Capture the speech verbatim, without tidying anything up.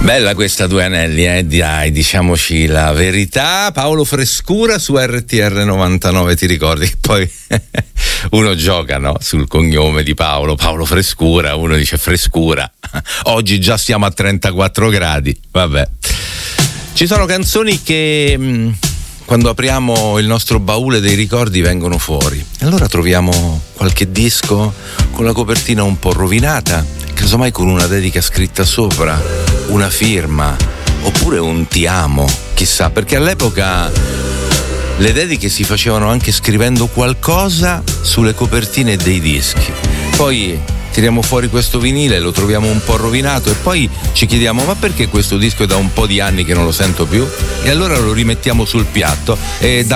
Bella questa Due Anelli, eh? Dai, diciamoci la verità. Paolo Frescura su R T R novantanove, ti ricordi che poi uno gioca, no? Sul cognome di Paolo, Paolo Frescura, uno dice Frescura. Oggi già siamo a trentaquattro gradi, vabbè. Ci sono canzoni che mh, quando apriamo il nostro baule dei ricordi vengono fuori. Allora troviamo qualche disco con la copertina un po' rovinata, casomai con una dedica scritta sopra, una firma, oppure un ti amo, chissà, perché all'epoca le dediche si facevano anche scrivendo qualcosa sulle copertine dei dischi. Poi tiriamo fuori questo vinile, lo troviamo un po' rovinato e poi ci chiediamo: ma perché questo disco è da un po' di anni che non lo sento più? E allora lo rimettiamo sul piatto e da